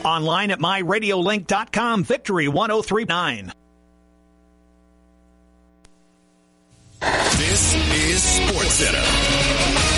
Online at myradiolink.com. Victory 1039. This is SportsCenter.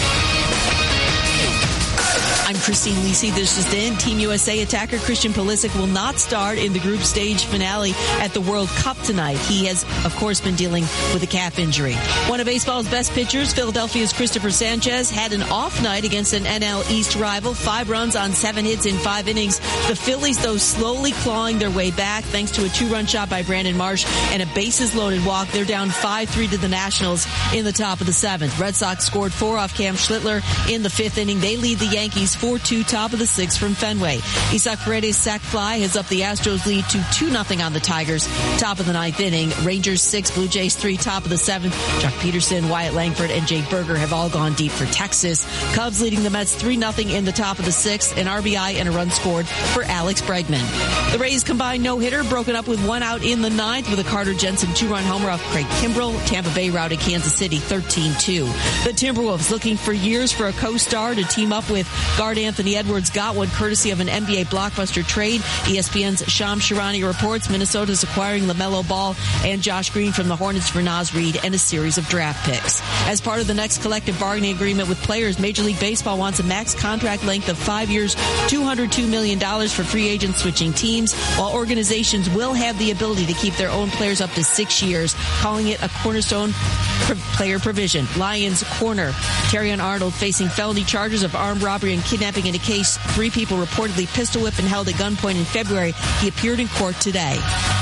I'm Christine Lisi. This is in. Team USA attacker Christian Pulisic will not start in the group stage finale at the World Cup tonight. He has, of course, been dealing with a calf injury. One of baseball's best pitchers, Philadelphia's Christopher Sanchez, had an off night against an NL East rival. 5 runs on 7 hits in 5 innings. The Phillies, though, slowly clawing their way back thanks to a 2-run shot by Brandon Marsh and a bases-loaded walk. They're down 5-3 to the Nationals in the top of the 7th. Red Sox scored 4 off Cam Schlittler in the 5th inning. They lead the Yankees 4-2, top of the 6th from Fenway. Isaac Paredes' sac fly has up the Astros lead to 2-0 on the Tigers, top of the 9th inning. Rangers 6, Blue Jays 3, top of the 7th. Chuck Peterson, Wyatt Langford, and Jake Berger have all gone deep for Texas. Cubs leading the Mets 3-0 in the top of the 6th. An RBI and a run scored for Alex Bregman. The Rays combined no-hitter, broken up with 1 out in the 9th with a Carter Jensen 2-run homer off Craig Kimbrell. Tampa Bay routed Kansas City 13-2. The Timberwolves looking for years for a co-star to team up with guard Anthony Edwards got one courtesy of an NBA blockbuster trade. ESPN's Shams Charania reports Minnesota's acquiring LaMelo Ball and Josh Green from the Hornets for Naz Reid and a series of draft picks. As part of the next collective bargaining agreement with players, Major League Baseball wants a max contract length of 5 years, $202 million for free agents switching teams, while organizations will have the ability to keep their own players up to 6 years, calling it a cornerstone player provision. Lions corner Terrion Arnold facing felony charges of armed robbery and kidnapping in a case 3 people reportedly pistol whipped and held at gunpoint in February. He appeared in court today.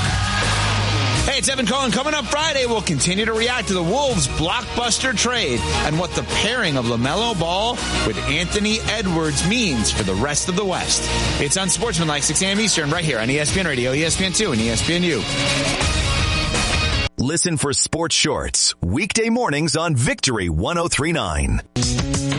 Hey, it's Evan Cohen. Coming up Friday, we'll continue to react to the Wolves' blockbuster trade and what the pairing of LaMelo Ball with Anthony Edwards means for the rest of the West. It's Unsportsmanlike, 6 a.m. Eastern, right here on ESPN Radio, ESPN2, and ESPNU. Listen for Sports Shorts weekday mornings on Victory 1039.